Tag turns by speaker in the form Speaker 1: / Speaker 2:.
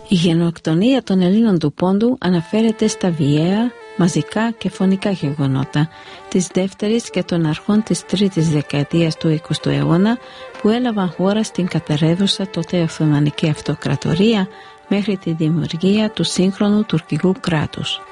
Speaker 1: Η γενοκτονία των Ελλήνων του Πόντου αναφέρεται στα βιαία, μαζικά και φωνικά γεγονότα της δεύτερης και των αρχών της τρίτης δεκαετίας του 20ου αιώνα που έλαβαν χώρα στην κατερρεύουσα τότε Οθωμανική Αυτοκρατορία μέχρι τη δημιουργία του σύγχρονου τουρκικού κράτους.